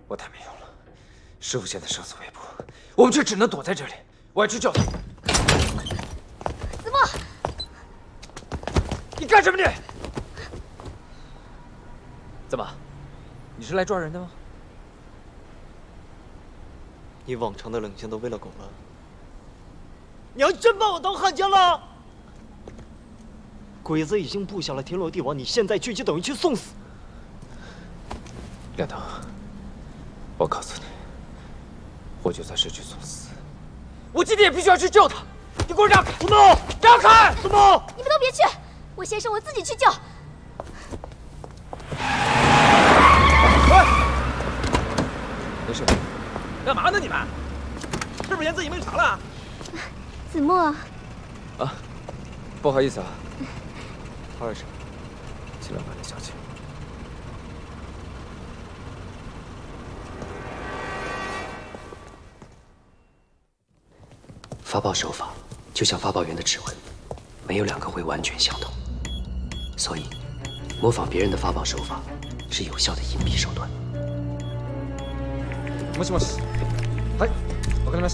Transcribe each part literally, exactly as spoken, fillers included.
我太没用了，师傅现在生死未卜，我们却只能躲在这里。我要去救他。 子墨， 你干什么你？怎么？你是来抓人的吗？ 你往常的冷静都喂了狗了。你要真把我当汉奸了？鬼子已经布下了天罗地网，你现在去就等于去送死。 亮堂，我告诉你，我就算是去送死，我今天也必须要去救他。你给我让开！子墨，让开！子墨， 你们都别去，我先生我自己去救。 喂，没事。 干嘛呢你们？是不是嫌自己命长了？ 子墨， 啊，不好意思啊，二婶，尽量把你小心。 发报手法就像发报员的指纹，没有两个会完全相同，所以模仿别人的发报手法是有效的隐蔽手段。 もしもし。はい、わかりました。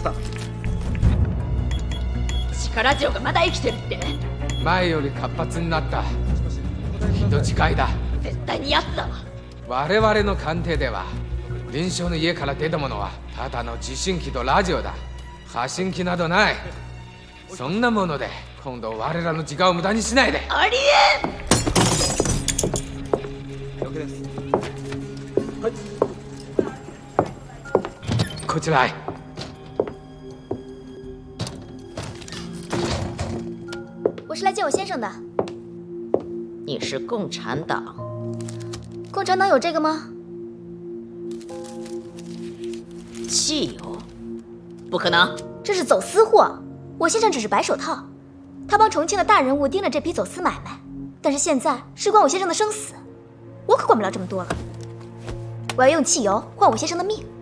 地下ラジオがまだ生きてるって？ 前より活発になった。人違いだ。 絶対にやつだわ。 我々の鑑定では臨床の家から出たものはただの受信機とラジオだ。発信機などない。そんなもので今度我らの時間を無駄にしないで。 ありえん。 了解です。はい。 こちらへ。 我是来见我先生的。 你是共产党？ 共产党有这个吗？ 汽油？不可能， 这是走私货。我先生只是白手套，他帮重庆的大人物盯了这批走私买卖，但是现在事关我先生的生死，我可管不了这么多了。我要用汽油换我先生的命。